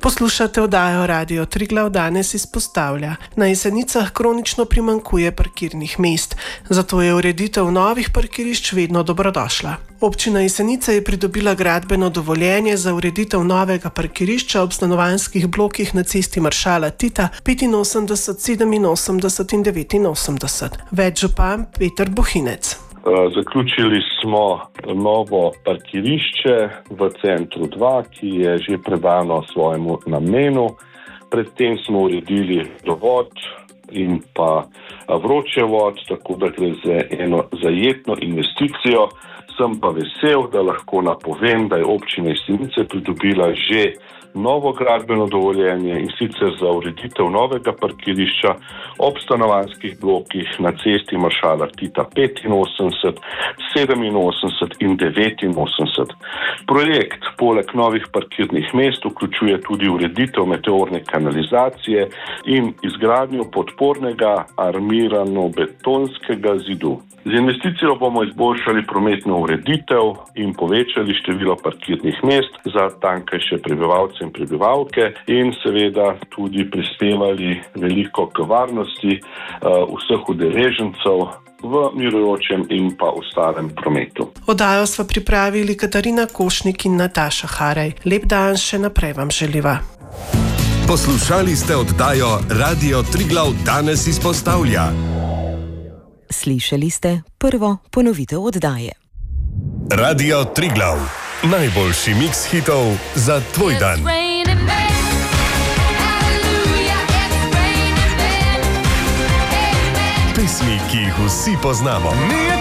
Poslušate oddajo Radio Triglav danes izpostavlja. Na Jesenicah kronično primanjkuje parkirnih mest, zato je ureditev novih parkirišč vedno dobrodošla. Občina Jesenice je pridobila gradbeno dovoljenje za ureditev novega parkirišča ob stanovanjskih blokih na cesti Maršala Tita 85, 87 in 89. Več župan Peter Bohinec. Zaključili smo novo parkirišče v centru 2, ki je že predano svojemu namenu. Predtem smo uredili dovod in pa vročevod, tako da gre za eno zajetno investicijo. Sem pa vesel, da lahko napovem, da je občina Jesenice pridobila že novo gradbeno dovoljenje in sicer za ureditev novega parkirišča ob stanovanjskih blokih na cesti Maršala Tita 85, 87 in 89. Projekt poleg novih parkirnih mest vključuje tudi ureditev meteorne kanalizacije in izgradnjo podpornega armirano-betonskega zidu. Z investicijo bomo izboljšali prometno ureditev in povečali število parkirnih mest za tamkajšnje prebivalce in prebivalke in seveda tudi prispevali veliko k varnosti vseh udeležencev v mirujočem in pa ostalem prometu. Oddajo sva pripravili Katarina Košnik in Nataša Haraj. Lep dan še naprej vam želiva. Poslušali ste oddajo Radio Triglav danes izpostavlja. Slišali ste prvo ponovitev oddaje. Radio Triglav, najboljši miks hitov za tvoj dan. Pesmi, ki jih vsi poznamo.